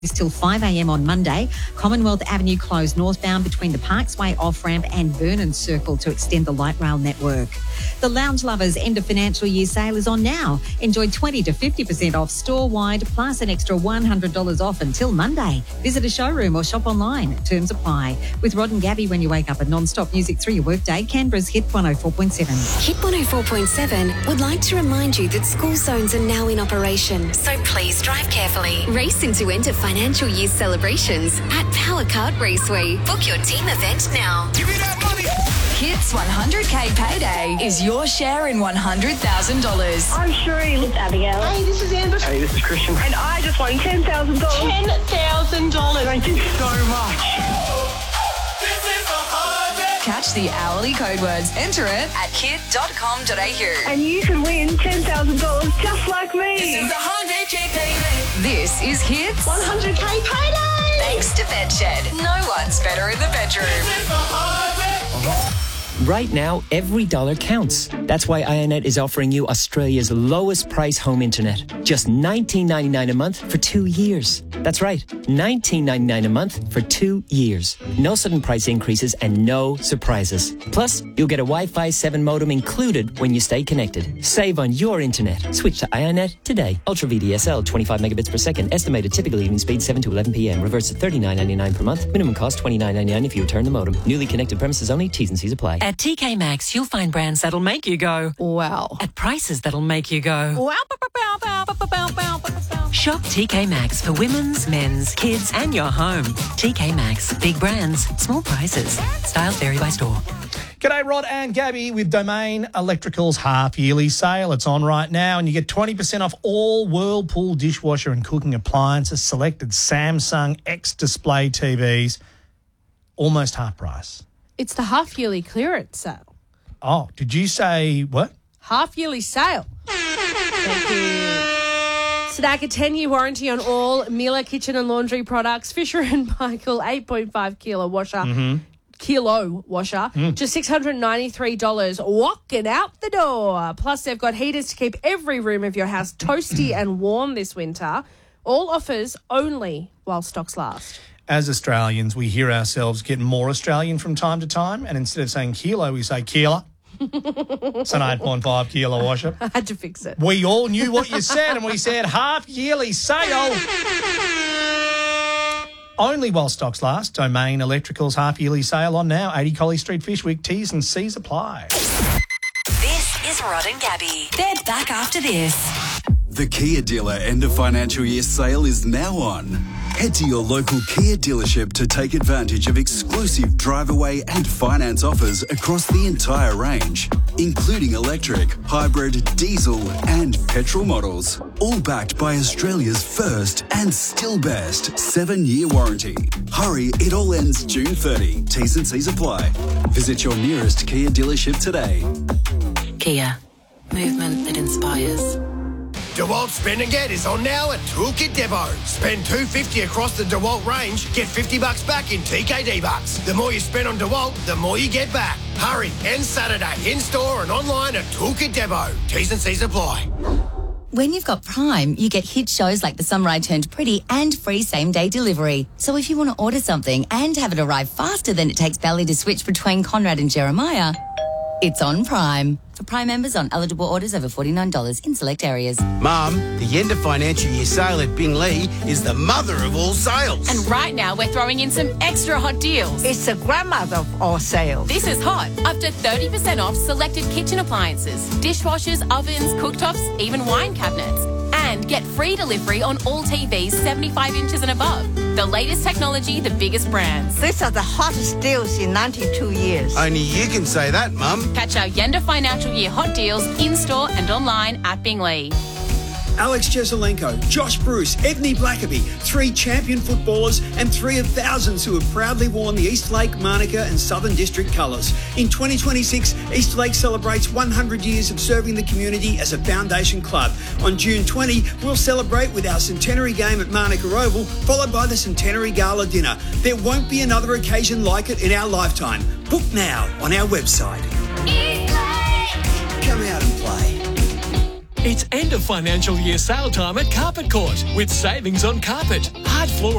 till 5 a.m. on Monday. Commonwealth Avenue closed northbound between the Parksway off-ramp and Vernon Circle to extend the light rail network. The Lounge Lovers end of financial year sale is on now. Enjoy 20 to 50% off store-wide, plus an extra $100 off until Monday. Visit a showroom or shop online. Terms apply. With Rod and Gabby when you wake up at non-stop music through your workday, Canberra's Hit 104.7. Hit 104.7 would like to remind you that school zones are now in operation, so please drive carefully. Race into end of financial year celebrations at Powercard Raceway. Book your team event now. Give me that money! Hits 100K Payday is your share in $100,000. I'm Sheree. It's Abigail. Hey, this is Amber. Hey, this is Christian. And I just won $10,000. $10,000. Thank you so much. Catch the hourly code words. Enter it at hit.com.au. And you can win $10,000 just like me. This is 100K Payday. This is Hits 100K Payday. Thanks to Bedshed. No one's better in the bedroom. Right now, every dollar counts. That's why IONET is offering you Australia's lowest price home internet. Just $19.99 a month for 2 years. That's right, $19.99 a month for 2 years. No sudden price increases and no surprises. Plus, you'll get a Wi-Fi 7 modem included when you stay connected. Save on your internet. Switch to IONET today. Ultra VDSL, 25 megabits per second. Estimated typical evening speed 7 to 11 p.m. Reverse at $39.99 per month. Minimum cost $29.99 if you return the modem. Newly connected premises only. T's and C's apply. At TK Maxx, you'll find brands that'll make you go, wow, at prices that'll make you go, wow. Shop TK Maxx for women's, men's, kids, and your home. TK Maxx, big brands, small prices. Styles vary by store. G'day, Rod and Gabby with Domain Electrical's half-yearly sale. It's on right now, and you get 20% off all Whirlpool dishwasher and cooking appliances, selected Samsung X-Display TVs, almost half price. It's the half-yearly clearance sale. Oh, did you say what? Half-yearly sale. Thank you. Snack a 10-year warranty on all Miele kitchen and laundry products. Fisher & Paykel 8.5 kilo washer. Kilo washer. Just $693. Walking out the door. Plus, they've got heaters to keep every room of your house toasty and warm this winter. All offers only while stocks last. As Australians, we hear ourselves getting more Australian from time to time, and instead of saying kilo, we say kilo. It's an 8.5 kilo washer. I had to fix it. We all knew what you said, and we said half-yearly sale. Only while stocks last. Domain Electrical's half-yearly sale on now. 80 Colley Street, Fyshwick. T's and C's apply. This is Rod and Gabby. They're back after this. The Kia dealer end of financial year sale is now on. Head to your local Kia dealership to take advantage of exclusive drive-away and finance offers across the entire range, including electric, hybrid, diesel and petrol models. All backed by Australia's first and still best 7-year warranty. Hurry, it all ends June 30. T's and C's apply. Visit your nearest Kia dealership today. Kia, movement that inspires. DeWalt Spend and Get is on now at Toolkit Depot. Spend $250 across the DeWalt range, get $50 back in TKD bucks. The more you spend on DeWalt, the more you get back. Hurry, end Saturday, in-store and online at Toolkit Depot. T's and C's apply. When you've got Prime, you get hit shows like The Summer I Turned Pretty and free same-day delivery. So if you want to order something and have it arrive faster than it takes Belly to switch between Conrad and Jeremiah, it's on Prime. For Prime members on eligible orders over $49 in select areas. Mum, the end of financial year sale at Binglee is the mother of all sales. And right now we're throwing in some extra hot deals. It's the grandmother of all sales. This is hot. Up to 30% off selected kitchen appliances, dishwashers, ovens, cooktops, even wine cabinets. And get free delivery on all TVs 75 inches and above. The latest technology, the biggest brands. These are the hottest deals in 92 years. Only you can say that, Mum. Catch our Yenda Financial Year hot deals in-store and online at Binglee. Alex Jesaulenko, Josh Bruce, Ebony Blackaby, 3 champion footballers and 3 of thousands who have proudly worn the Eastlake, Manuka and Southern District colours. In 2026, Eastlake celebrates 100 years of serving the community as a foundation club. On June 20, we'll celebrate with our centenary game at Manuka Oval, followed by the centenary gala dinner. There won't be another occasion like it in our lifetime. Book now on our website. Come out and play. It's end of financial year sale time at Carpet Court with savings on carpet, hard floor